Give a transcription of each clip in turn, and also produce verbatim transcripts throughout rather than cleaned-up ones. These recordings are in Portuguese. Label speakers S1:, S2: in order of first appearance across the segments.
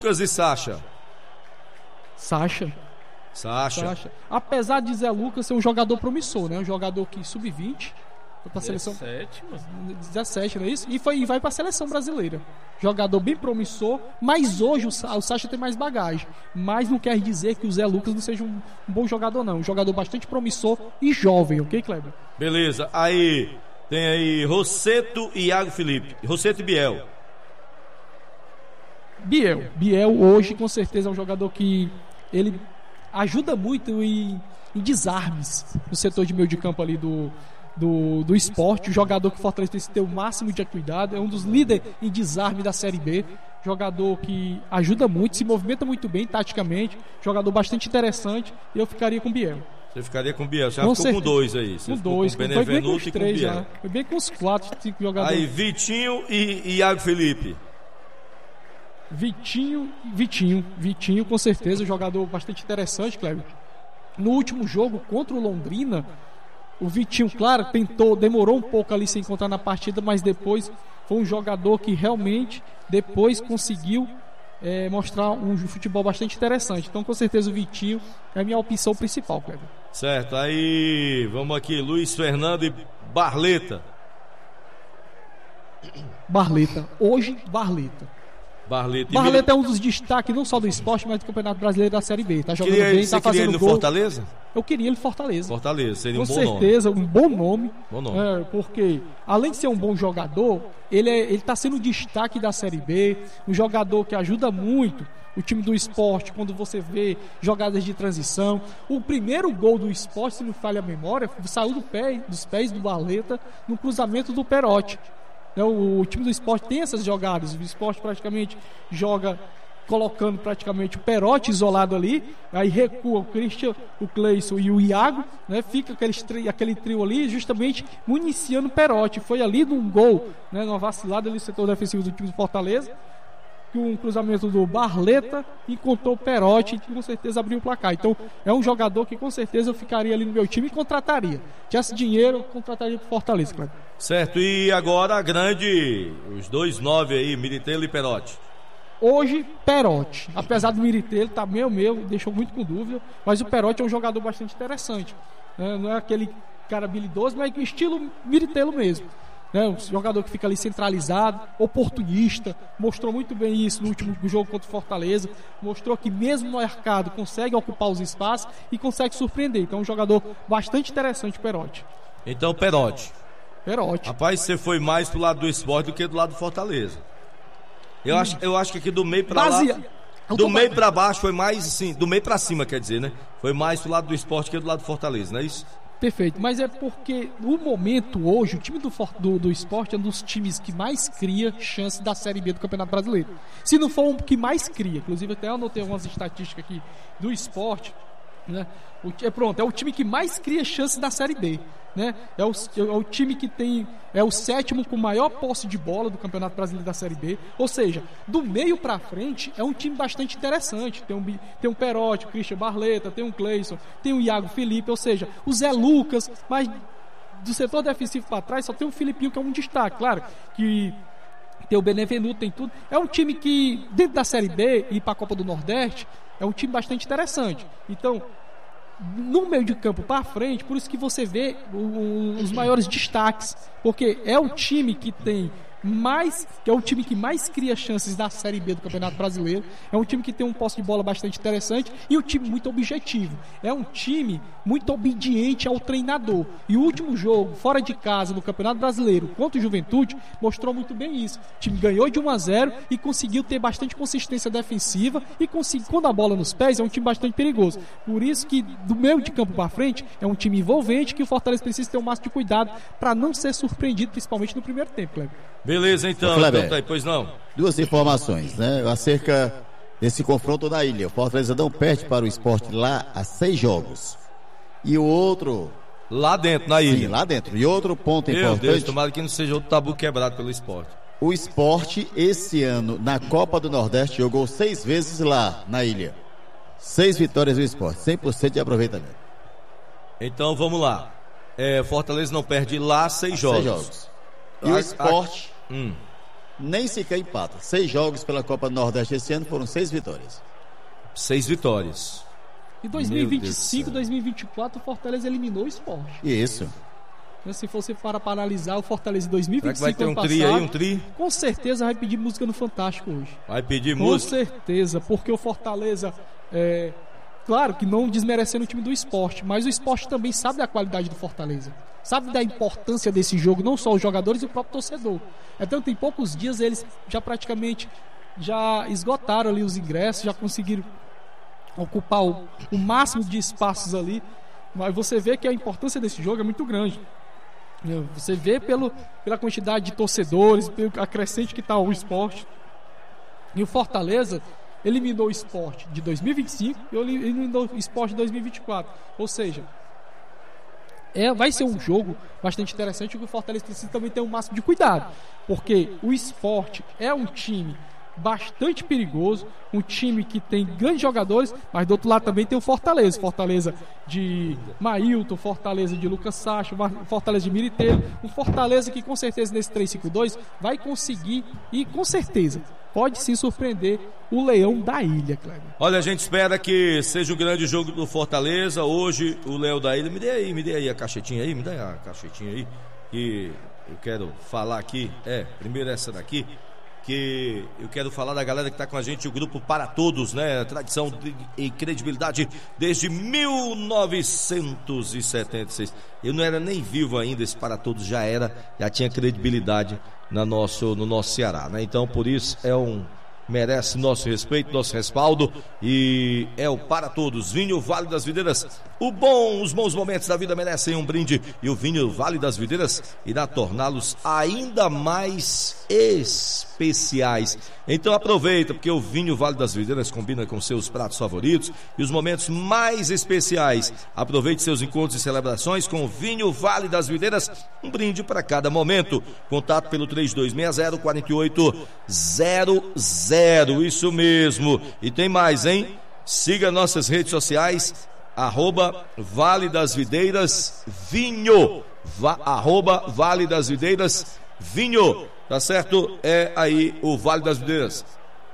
S1: Lucas e Sacha.
S2: Sacha.
S1: Sacha.
S2: Sacha. Apesar de Zé Lucas ser um jogador promissor, né? Um jogador que sub vinte foi pra seleção
S3: dezessete, mano.
S2: dezessete, não é isso? E, foi, e vai pra seleção brasileira. Jogador bem promissor, mas hoje o, Sa- o Sacha tem mais bagagem. Mas não quer dizer que o Zé Lucas não seja um, um bom jogador, não. Um jogador bastante promissor e jovem, ok, Kleber?
S1: Beleza. Aí, tem aí Rosseto e Iago Felipe. Rosseto e Biel.
S2: Biel. Biel hoje com certeza é um jogador que ele ajuda muito em, em desarmes no setor de meio de campo ali do, do, do esporte. O jogador que o Fortaleza precisa ter o máximo de cuidado. É um dos líderes em desarme da Série B. Jogador que ajuda muito, se movimenta muito bem taticamente. Jogador bastante interessante. E eu ficaria com o Biel.
S1: Você ficaria com o Biel. Você já
S2: Com
S1: ficou
S2: certeza.
S1: com dois aí. Você
S2: Com
S1: ficou
S2: dois.
S1: com o
S2: Foi bem com
S1: Benevenuto
S2: os
S1: e com o
S2: três
S1: Biel.
S2: já. Foi bem com os quatro, cinco jogadores.
S1: Aí, Vitinho e, e Iago Felipe.
S2: Vitinho, Vitinho, Vitinho com certeza, um jogador bastante interessante, Cleber. No último jogo contra o Londrina, o Vitinho, claro, tentou, demorou um pouco ali se encontrar na partida, mas depois foi um jogador que realmente depois conseguiu é, mostrar um futebol bastante interessante. Então, com certeza, o Vitinho é a minha opção principal, Cleber.
S1: Certo, aí vamos aqui, Luiz Fernando e Barleta.
S2: Barleta, hoje Barleta.
S1: Barleta.
S2: Barleta é um dos destaques não só do esporte, mas do Campeonato Brasileiro da Série B. Tá jogando
S1: Queria,
S2: bem,
S1: você
S2: tá
S1: queria ele
S2: fazendo
S1: no
S2: gol.
S1: Fortaleza?
S2: Eu queria ele no Fortaleza.
S1: Fortaleza, seria
S2: Com
S1: um bom nome.
S2: certeza, um bom nome.
S1: Bom nome.
S2: É, porque, além de ser um bom jogador, ele é, ele está sendo destaque da Série B, um jogador que ajuda muito o time do esporte quando você vê jogadas de transição. O primeiro gol do esporte, se não falha a memória, saiu do pé, dos pés do Barleta no cruzamento do Perotti. O, o time do esporte tem essas jogadas. O esporte praticamente joga colocando praticamente o Perotti isolado ali, aí recua o Christian, o Cleison e o Iago, né? Fica aquele, tri, aquele trio ali justamente municiando o Perotti. Foi ali num gol, né? Numa vacilada ali no setor defensivo do time do Fortaleza, que um cruzamento do Barleta encontrou o Perotti e com certeza abriu o placar. Então é um jogador que com certeza eu ficaria ali no meu time e contrataria. Tivesse dinheiro, eu contrataria pro Fortaleza, claro.
S1: Certo, e agora a grande, os dois nove aí, Militello e Perotti.
S2: Hoje, Perotti, apesar do Militello tá meio meu, deixou muito com dúvida, mas o Perotti é um jogador bastante interessante, né? Não é aquele cara habilidoso, mas estilo Militello mesmo, né? Um jogador que fica ali centralizado, oportunista, mostrou muito bem isso no último jogo contra o Fortaleza, mostrou que mesmo no mercado consegue ocupar os espaços e consegue surpreender. Então é um jogador bastante interessante, o Perotti.
S1: Então, Perotti.
S2: Perotti.
S1: Rapaz, você foi mais pro lado do esporte do que do lado do Fortaleza. Eu, hum. acho, eu acho que aqui do meio pra
S2: Basia...
S1: lá, do meio pra baixo foi mais assim, do meio pra cima, quer dizer, né? Foi mais pro lado do esporte que do lado do Fortaleza, não é isso?
S2: Perfeito, mas é porque no momento hoje o time do, do, do esporte é um dos times que mais cria chance da Série B do Campeonato Brasileiro. Se não for um que mais cria, inclusive até eu anotei algumas estatísticas aqui do esporte, né? O, é pronto, é o time que mais cria chance da Série B, né? É o, é o time que tem, é o sétimo com maior posse de bola do Campeonato Brasileiro da Série B, ou seja, do meio pra frente é um time bastante interessante. Tem um, tem um Perotti, o Christian Barleta, tem um Cleison, tem o Iago Felipe, ou seja, o Zé Lucas, mas do setor defensivo pra trás só tem o Filipinho que é um destaque, claro, que tem o Benevenuto, tem tudo. É um time que dentro da Série B e pra Copa do Nordeste é um time bastante interessante. Então, no meio de campo para frente, por isso que você vê o, os maiores destaques, porque é o time que tem mais, que é o time que mais cria chances da Série B do Campeonato Brasileiro, é um time que tem um posse de bola bastante interessante e um time muito objetivo, é um time muito obediente ao treinador. E o último jogo, fora de casa, no Campeonato Brasileiro, contra o Juventude, mostrou muito bem isso. O time ganhou de um a zero e conseguiu ter bastante consistência defensiva e conseguiu, quando a bola nos pés, é um time bastante perigoso. Por isso que do meio de campo para frente, é um time envolvente que o Fortaleza precisa ter o máximo de cuidado para não ser surpreendido, principalmente no primeiro tempo, Cleber.
S1: Beleza, então,
S4: Kleber,
S1: então tá aí, pois não.
S4: Duas informações, né? Acerca desse confronto na ilha. O Fortaleza não perde para o esporte lá há seis jogos. E o outro.
S1: Lá dentro, na ilha.
S4: Sim, lá dentro. E outro ponto
S1: Meu
S4: importante.
S1: Deus, tomara que não seja outro tabu quebrado pelo esporte.
S4: O esporte, esse ano, na Copa do Nordeste, jogou seis vezes lá na ilha. Seis vitórias do esporte, cem por cento de aproveitamento.
S1: Então vamos lá. É, Fortaleza não perde lá seis jogos.
S4: Seis jogos. E o esporte
S1: a... hum.
S4: nem sequer empata. Seis jogos pela Copa do Nordeste esse ano foram seis vitórias.
S1: Seis vitórias.
S2: Em dois mil e vinte e cinco, dois mil e vinte e quatro, o Fortaleza eliminou o Sport.
S4: Isso.
S2: Se fosse para, para analisar o Fortaleza em dois mil e vinte e cinco,
S1: vai ter um
S2: ano
S1: tri
S2: passado,
S1: aí, um tri?
S2: Com certeza vai pedir música no Fantástico hoje.
S1: Vai pedir
S2: com
S1: música?
S2: Com certeza, porque o Fortaleza, é, claro que não desmerecendo o time do Sport, mas o Sport também sabe da qualidade do Fortaleza. Sabe da importância desse jogo, não só os jogadores e o próprio torcedor. Então tem poucos dias eles já praticamente já esgotaram ali os ingressos, já conseguiram ocupar o, o máximo de espaços ali. Mas você vê que a importância desse jogo é muito grande. Você vê pelo, pela quantidade de torcedores, pelo acrescente que está o Sport. E o Fortaleza eliminou o Sport de dois mil e vinte e cinco e eliminou o Sport de dois mil e vinte e quatro. Ou seja, é, vai ser um jogo bastante interessante, que o Fortaleza precisa também ter um máximo de cuidado, porque o Sport é um time bastante perigoso, um time que tem grandes jogadores, mas do outro lado também tem o Fortaleza, Fortaleza de Mailton, Fortaleza de Lucas Sacha, Fortaleza de Militeiro, um Fortaleza que com certeza nesse três cinco dois vai conseguir e com certeza pode sim surpreender o Leão da Ilha, Cleber.
S1: Olha, a gente espera que seja um grande jogo do Fortaleza. Hoje o Leão da Ilha, me dê aí, me dê aí a caixetinha aí, me dê a caixetinha aí, que eu quero falar aqui, é, primeiro essa daqui, que eu quero falar da galera que está com a gente, o grupo Para Todos, né? Tradição e credibilidade desde mil novecentos e setenta e seis. Eu não era nem vivo ainda, esse Para Todos já era, já tinha credibilidade na nosso, no nosso Ceará, né? Então, por isso, é um... merece nosso respeito, nosso respaldo, e é o Para Todos, Vinho Vale das Videiras. O bom, os bons momentos da vida merecem um brinde, e o Vinho Vale das Videiras irá torná-los ainda mais especiais. Então aproveita, porque o Vinho Vale das Videiras combina com seus pratos favoritos e os momentos mais especiais. Aproveite seus encontros e celebrações com o Vinho Vale das Videiras, um brinde para cada momento. Contato pelo três dois seis zero, quatro oito zero zero, isso mesmo. E tem mais, hein? Siga nossas redes sociais, arroba Vale das Videiras Vinho, Va, arroba Vale das Videiras Vinho, tá certo? É aí o Vale das Videiras.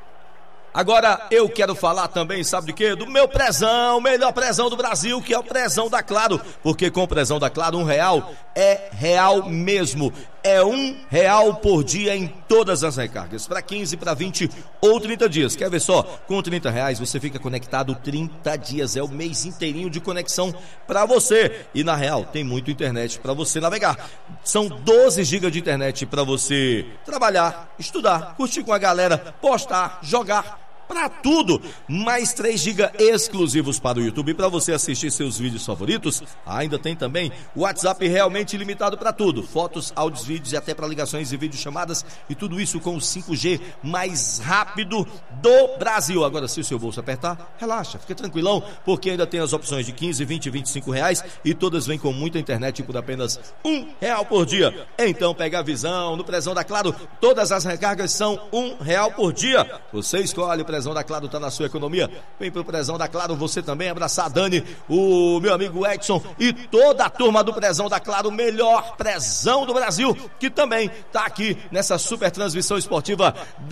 S1: Agora eu quero falar também, sabe de quê? Do meu prezão, melhor prezão do Brasil, que é o prezão da Claro. Porque com o prezão da Claro, um real é real mesmo. É um real por dia em todas as recargas. Para quinze, para vinte ou trinta dias. Quer ver só? Com trinta reais você fica conectado trinta dias. É o mês inteirinho de conexão para você. E na Real tem muito internet para você navegar. São doze gigas de internet para você trabalhar, estudar, curtir com a galera, postar, jogar. Para tudo, mais três gigas exclusivos para o YouTube, para você assistir seus vídeos favoritos. Ainda tem também o WhatsApp realmente ilimitado para tudo, fotos, áudios, vídeos e até para ligações e videochamadas, e tudo isso com o cinco G mais rápido do Brasil. Agora, se o seu bolso apertar, relaxa, fica tranquilão, porque ainda tem as opções de quinze, vinte e vinte e cinco reais, e todas vêm com muita internet por apenas um real por dia. Então pega a visão, no prezão da Claro, todas as recargas são um real por dia. Você escolhe o prezão da Claro, tá na sua economia. Vem pro prezão da Claro, você também, abraçar a Dani, o meu amigo Edson e toda a turma do prezão da Claro, melhor prezão do Brasil, que também tá aqui nessa super transmissão esportiva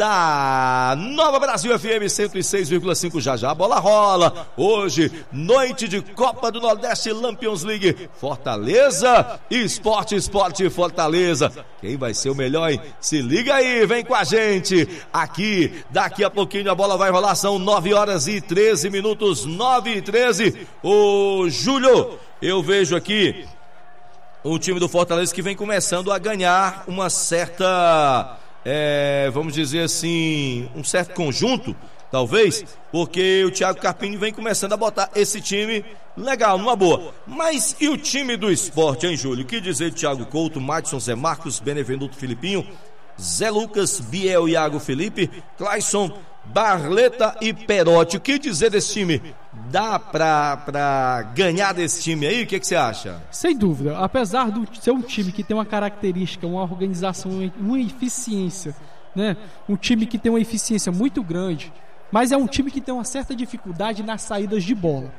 S1: da Nova Brasil F M cento e seis vírgula cinco. Já já a bola rola. Hoje, noite de Copa do Nordeste Lampions League, Fortaleza, Esporte, Esporte Fortaleza. Quem vai ser o melhor, hein? Se liga aí, vem com a gente aqui, daqui a pouquinho a bola vai rolar, são nove horas e treze minutos, nove e treze. Ô Júlio, eu vejo aqui o time do Fortaleza que vem começando a ganhar uma certa, é, vamos dizer assim, um certo conjunto, talvez, porque o Thiago Carpini vem começando a botar esse time legal, numa boa. Mas e o time do Sport, hein, Júlio? O que dizer de Thiago Couto, Madison, Zé Marcos, Benevenuto Filipinho, Zé Lucas, Biel, Iago Felipe, Clayson, Barleta e Perotti? O que dizer desse time? Dá pra, pra ganhar desse time aí? O que, que você acha?
S2: Sem dúvida, apesar de ser um time que tem uma característica, uma organização, uma eficiência, né? Um time que tem uma eficiência muito grande, mas é um time que tem uma certa dificuldade nas saídas de bola.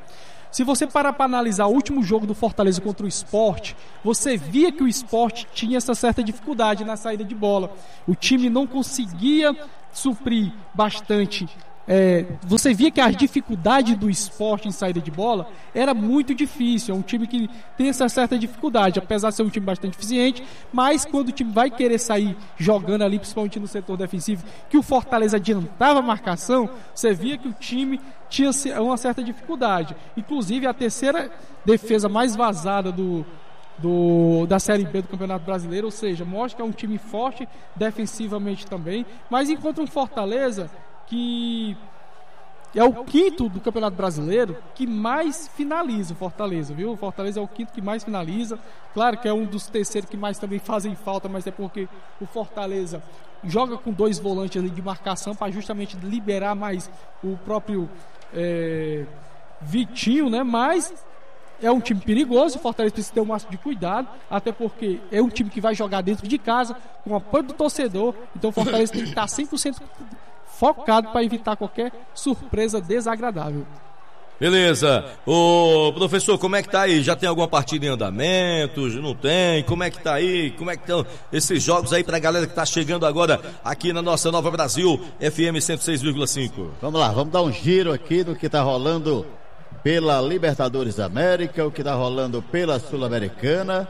S2: Se você parar para analisar o último jogo do Fortaleza contra o Sport, você via que o Sport tinha essa certa dificuldade na saída de bola. O time não conseguia suprir bastante. É, você via que a dificuldade do Sport em saída de bola era muito difícil. É um time que tem essa certa dificuldade, apesar de ser um time bastante eficiente, mas quando o time vai querer sair jogando ali, principalmente no setor defensivo, que o Fortaleza adiantava a marcação, você via que o time tinha uma certa dificuldade. Inclusive a terceira defesa mais vazada do Do, da Série B do Campeonato Brasileiro, ou seja, mostra que é um time forte defensivamente também, mas encontra um Fortaleza que é o quinto do Campeonato Brasileiro que mais finaliza, o Fortaleza, viu? O Fortaleza é o quinto que mais finaliza, claro que é um dos terceiros que mais também fazem falta, mas é porque o Fortaleza joga com dois volantes ali de marcação para justamente liberar mais o próprio é, Vitinho, né? Mas é um time perigoso, o Fortaleza precisa ter o máximo de cuidado, até porque é um time que vai jogar dentro de casa, com o apoio do torcedor, então o Fortaleza tem que estar cem por cento focado para evitar qualquer surpresa desagradável.
S1: Beleza. Ô, professor, como é que tá aí? Já tem alguma partida em andamento? Não tem? Como é que tá aí? Como é que estão esses jogos aí pra galera que tá chegando agora aqui na nossa Nova Brasil, F M cento e seis vírgula cinco?
S4: Vamos lá, vamos dar um giro aqui no que tá rolando pela Libertadores da América, o que tá rolando pela Sul-Americana,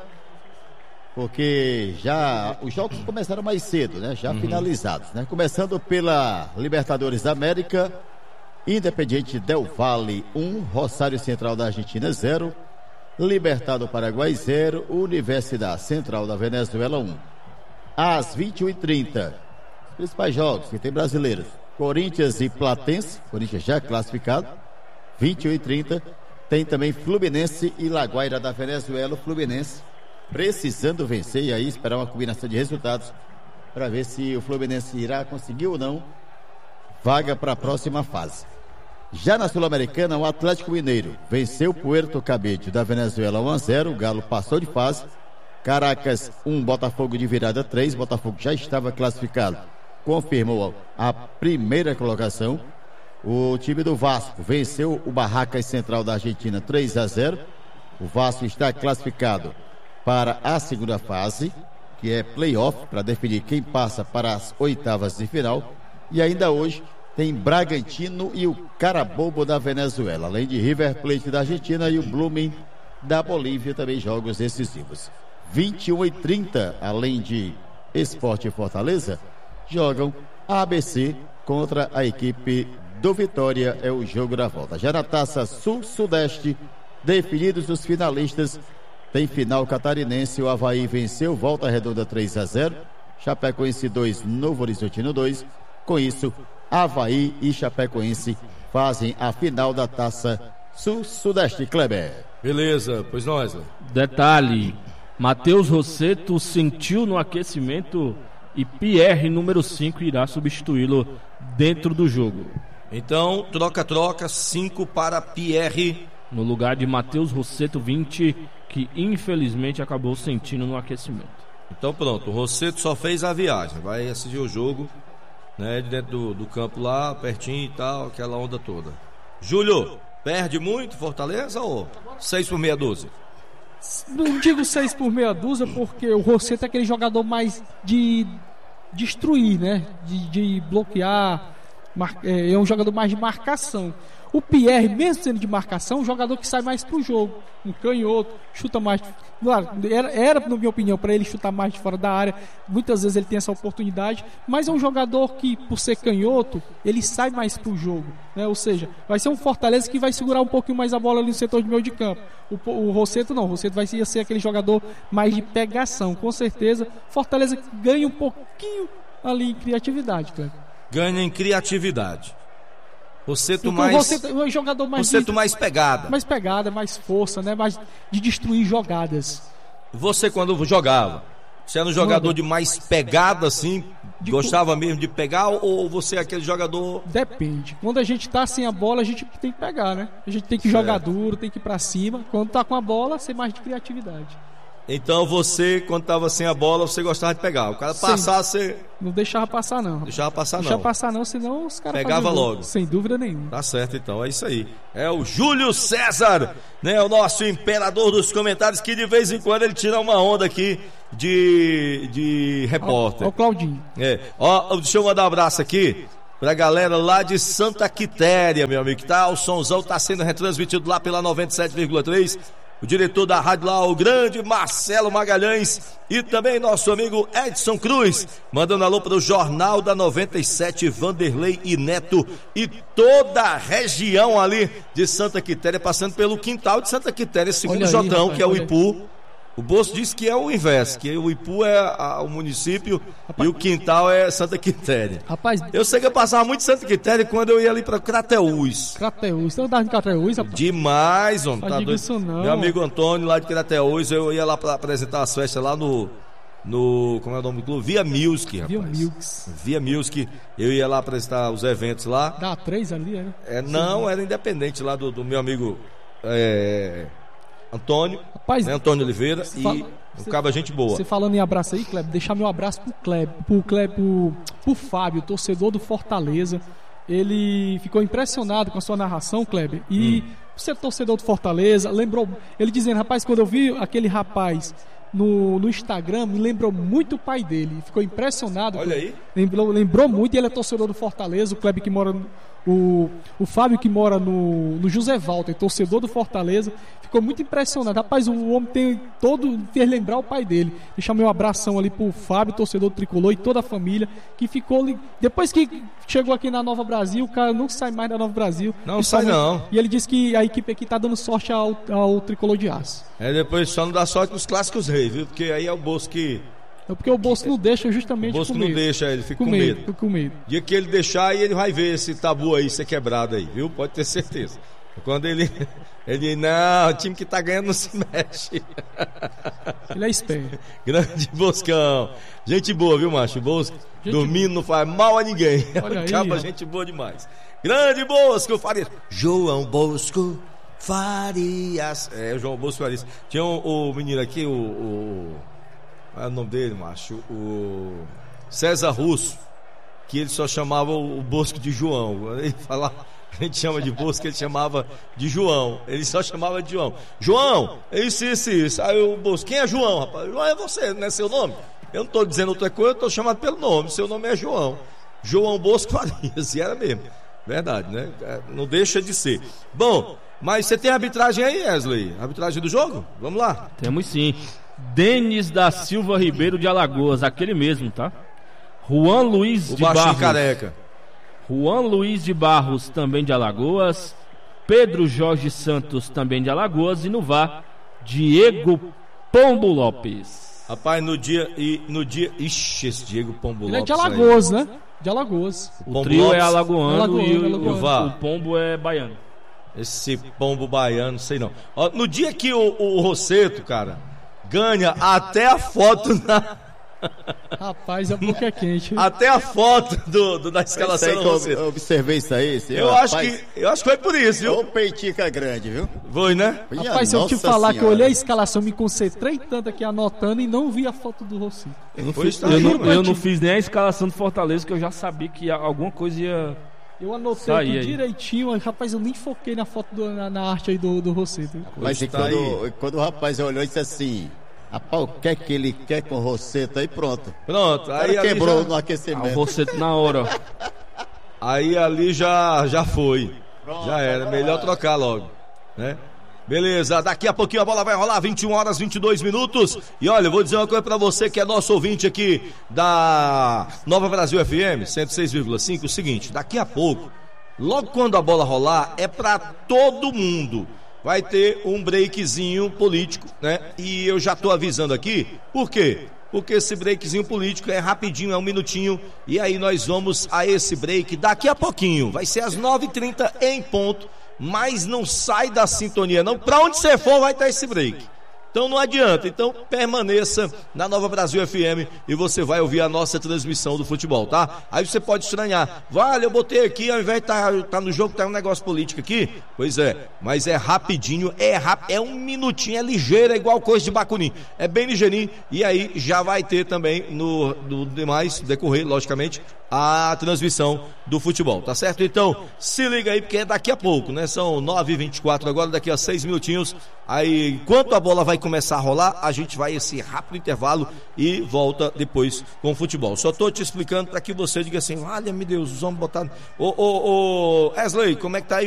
S4: porque já os jogos começaram mais cedo, né? Já uhum. finalizados, né? Começando pela Libertadores da América, Independiente Del Valle um, Rosário Central da Argentina zero, Libertad do Paraguai zero, Universidade Central da Venezuela um. Às vinte e um e trinta, os principais jogos que tem brasileiros: Corinthians e Platense, Corinthians já classificado. vinte e um e trinta, tem também Fluminense e La Guaira da Venezuela. O Fluminense precisando vencer e aí esperar uma combinação de resultados para ver se o Fluminense irá conseguir ou não vaga para a próxima fase. Já na Sul-Americana, o Atlético Mineiro venceu o Puerto Cabello da Venezuela um a zero, o Galo passou de fase. Caracas um, Botafogo de virada três, Botafogo já estava classificado, confirmou a primeira colocação. O time do Vasco venceu o Barracas Central da Argentina três a zero. O Vasco está classificado para a segunda fase, que é play-off, para definir quem passa para as oitavas de final. E ainda hoje tem Bragantino e o Carabobo da Venezuela, além de River Plate da Argentina e o Blooming da Bolívia, também jogos decisivos. vinte e um e trinta, além de Sport e Fortaleza, jogam A B C contra a equipe do Vitória, é o jogo da volta. Já na Taça Sul-Sudeste, definidos os finalistas, tem final catarinense, o Avaí venceu Volta Redonda três a zero, Chapecoense dois, Novo Horizontino dois. Com isso, Avaí e Chapecoense fazem a final da Taça Sul-Sudeste. Kleber.
S1: Beleza, pois nós.
S3: Detalhe, Matheus Rossetto sentiu no aquecimento e Pierre, número cinco, irá substituí-lo dentro do jogo.
S1: Então, troca-troca, cinco para Pierre.
S3: No lugar de Matheus Rossetto, vinte, que infelizmente acabou sentindo no aquecimento.
S1: Então pronto, o Rossetto só fez a viagem, vai assistir o jogo, né, dentro do, do campo lá, pertinho e tal, aquela onda toda. Júlio, perde muito Fortaleza ou seis por meia dúzia?
S2: Não digo seis por meia dúzia, porque o Rossetto é aquele jogador mais de destruir, né? De, de bloquear, mar, é, é um jogador mais de marcação. O Pierre, mesmo sendo de marcação, é um jogador que sai mais pro jogo, um canhoto, chuta mais. Claro, era, era na minha opinião, para ele chutar mais de fora da área. Muitas vezes ele tem essa oportunidade, mas é um jogador que, por ser canhoto, ele sai mais pro jogo, né? Ou seja, vai ser um Fortaleza que vai segurar um pouquinho mais a bola ali no setor de meio de campo. O, o Rossetto não, o Rossetto vai ser aquele jogador mais de pegação. Com certeza, Fortaleza ganha um pouquinho ali em criatividade, Cleber.
S1: Ganha em criatividade. Rossetto mais,
S2: é um jogador mais,
S1: Rossetto mais pegada.
S2: Mais pegada, mais força, né? Mais de destruir jogadas.
S1: Você, quando jogava, você era um jogador de mais pegada, assim? De gostava co... mesmo de pegar, ou você é aquele jogador...
S2: Depende. Quando a gente tá sem a bola, a gente tem que pegar, né? A gente tem que certo. jogar duro, tem que ir pra cima. Quando tá com a bola, ser mais de criatividade.
S1: Então você, quando tava sem a bola, você gostava de pegar. O cara
S2: Sim.
S1: passar, você
S2: Não deixava passar, não.
S1: deixava passar,
S2: Deixava
S1: não.
S2: passar, não, senão os caras
S1: Pegava
S2: faziam gol.
S1: logo.
S2: Sem dúvida nenhuma.
S1: Tá certo, então, é isso aí. É o Júlio César, né? O nosso imperador dos comentários, que de vez em quando ele tira uma onda aqui de, de repórter.
S2: Ó, ó o Claudinho.
S1: É. Ó, deixa eu mandar um abraço aqui pra galera lá de Santa Quitéria, meu amigo, que tá, o somzão tá sendo retransmitido lá pela noventa e sete vírgula três. O diretor da rádio lá, o grande Marcelo Magalhães, e também nosso amigo Edson Cruz, mandando alô para o Jornal da noventa e sete, Vanderlei e Neto, e toda a região ali de Santa Quitéria, passando pelo quintal de Santa Quitéria, segundo o Jotão, rapaz, que é o Ipu. O Bolso diz que é o inverso, que o Ipu é a, o município, rapaz, e o quintal é Santa Quitéria.
S2: Rapaz,
S1: eu sei que eu passava muito em Santa Quitéria quando eu ia ali pra Crateús.
S2: Crateús, você andava em Crateús, rapaz?
S1: Demais, homem, tá doido.
S2: Isso não.
S1: Meu amigo Antônio lá de Crateús, eu ia lá pra apresentar as festas lá no, no como é o nome do clube? Via Music, rapaz.
S2: Via Music.
S1: Via Music, eu ia lá apresentar os eventos lá.
S2: Dá três ali, era?
S1: É, não, Sim. Era independente lá do, do meu amigo é, Antônio, rapaz, né, Antônio Oliveira, e fala, um cabo gente boa.
S2: Você falando em abraço aí, Kleber, deixar meu abraço pro Kleber, pro, Kleber, pro, pro Fábio, torcedor do Fortaleza. Ele ficou impressionado com a sua narração, Kleber, e hum. você é torcedor do Fortaleza, lembrou, ele dizendo, rapaz, quando eu vi aquele rapaz no, no Instagram, me lembrou muito o pai dele, ficou impressionado.
S1: Olha aí.
S2: Lembrou, lembrou muito, e ele é torcedor do Fortaleza, o Kleber que mora no, O, o Fábio que mora no, no José Walter, torcedor do Fortaleza, ficou muito impressionado. Rapaz, o homem tem todo, fez lembrar o pai dele. Deixar meu abração ali pro Fábio, torcedor do Tricolor, e toda a família que ficou ali. Depois que chegou aqui na Nova Brasil, o cara não sai mais da Nova Brasil.
S1: Não sai não.
S2: E ele disse que a equipe aqui tá dando sorte ao, ao Tricolor de Aço.
S1: É, depois só não dá sorte nos clássicos reis, viu? Porque aí é o Bolso que...
S2: É porque o Bolso não deixa justamente
S1: o Bolso
S2: com
S1: não
S2: medo.
S1: deixa, ele fica com,
S2: com
S1: medo.
S2: medo. Com medo.
S1: Dia que ele deixar, ele vai ver esse tabu aí ser quebrado aí, viu? Pode ter certeza. Quando ele... Ele, não, o time que tá ganhando não se mexe.
S2: Ele é esperto.
S1: Grande Boscão. Gente boa, viu, macho? Bosco, gente... dormindo não faz mal a ninguém.
S2: Olha
S1: Acaba
S2: aí,
S1: gente boa demais. Grande Bosco Farias. João Bosco Farias. É, o João Bosco Farias. Tinha o um, um menino aqui, o... o qual é o nome dele, macho? O César Russo, que ele só chamava o Bosco de João. Ele falava, a gente chama de Bosco, ele chamava de João. Ele só chamava de João. João, isso, isso, isso. Aí o Bosco, quem é João, rapaz? João é você, não é seu nome? Eu não estou dizendo outra coisa, eu estou chamado pelo nome. Seu nome é João. João Bosco Farias, e era mesmo. Verdade, né? Não deixa de ser. Bom, mas você tem arbitragem aí, Wesley? Arbitragem do jogo? Vamos lá.
S3: Temos sim. Denis da Silva Ribeiro de Alagoas, aquele mesmo, tá? Juan Luiz
S1: o
S3: de Barros.
S1: Careca.
S3: Juan Luiz de Barros, também de Alagoas. Pedro Jorge Santos, também de Alagoas. E no V A R, Diego Pombo Lopes.
S1: Rapaz, no dia... E no dia ixi, esse Diego Pombo
S2: Ele
S1: Lopes.
S2: Ele é de Alagoas, aí, né? De Alagoas.
S3: O, o trio Lopes, é alagoano,
S2: alagoano,
S3: e, o,
S2: alagoano.
S3: e o, o Pombo é baiano.
S1: Esse Pombo baiano, sei não. Ó, no dia que o, o Rosseto, cara, ganha até a foto na...
S2: Rapaz, a boca é quente.
S1: Até a foto do, do da escalação do Rosseto.
S4: Eu observei isso aí. Esse,
S1: eu,
S4: rapaz,
S1: acho que, eu acho que foi por isso, viu?
S4: O peitica grande, viu?
S1: Foi, né?
S2: Rapaz, se eu te falar senhora. que eu olhei a escalação, me concentrei tanto aqui anotando e não vi a foto do Rosseto.
S3: Eu não, fiz, eu, não, eu não fiz nem a escalação do Fortaleza, que eu já sabia que alguma coisa ia...
S2: Eu anotei aqui direitinho, mas, rapaz, eu nem foquei na foto, do, na, na arte aí do, do Rosseto.
S4: Mas tá quando, quando o rapaz olhou e disse assim... Rapaz, o que é que ele quer com o Rosseto aí? Pronto.
S1: Pronto. Aí
S4: quebrou
S1: já...
S4: no aquecimento.
S3: Ah, o Rosseto na hora.
S1: Aí ali já, já foi.
S4: Pronto,
S1: já era. Melhor trocar logo, né? Beleza, daqui a pouquinho a bola vai rolar, vinte e uma horas, vinte e dois minutos. E olha, eu vou dizer uma coisa pra você que é nosso ouvinte aqui da Nova Brasil F M, cento e seis vírgula cinco. O seguinte, daqui a pouco, logo quando a bola rolar, é pra todo mundo. Vai ter um breakzinho político, né? E eu já tô avisando aqui, por quê? Porque esse breakzinho político é rapidinho, é um minutinho. E aí nós vamos a esse break daqui a pouquinho. Vai ser às nove e trinta em ponto. Mas não sai da sintonia não. Pra onde você for vai ter esse break. Então não adianta, então permaneça na Nova Brasil F M e você vai ouvir a nossa transmissão do futebol, tá? Aí você pode estranhar, vale, eu botei aqui, ao invés de estar tá, tá no jogo, tá um negócio político aqui, pois é, mas é rapidinho, é rápido, é um minutinho, é ligeiro, é igual coisa de Bacunim, é bem ligeirinho, e aí já vai ter também no, no demais decorrer, logicamente, a transmissão do futebol, tá certo? Então, se liga aí, porque é daqui a pouco, né? São nove e vinte e quatro agora, daqui a seis minutinhos, aí enquanto a bola vai começar a rolar, a gente vai esse rápido intervalo e volta depois com o futebol. Só tô te explicando para que você diga assim, olha, meu Deus, os homens botaram... Ô, ô, ô, Wesley, como é que tá aí?